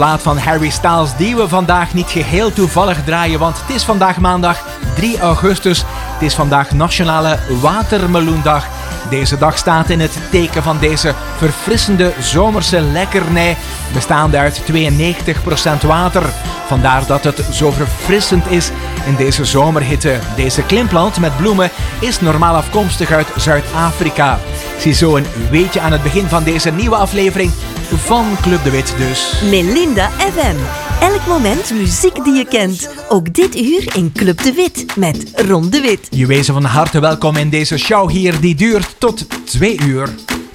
plaat van Harry Styles die we vandaag niet geheel toevallig draaien, want het is vandaag maandag 3 augustus. Het is vandaag Nationale Watermeloendag. Deze dag staat in het teken van deze verfrissende zomerse lekkernij, bestaande uit 92% water. Vandaar dat het zo verfrissend is in deze zomerhitte. Deze klimplant met bloemen is normaal afkomstig uit Zuid-Afrika. Ziezo een weetje aan het begin van deze nieuwe aflevering van Club de Wit dus. Melinda FM. Elk moment muziek die je kent. Ook dit uur in Club de Wit met Ron de Wit. Je wezen van harte welkom in deze show hier die duurt tot 2 uur.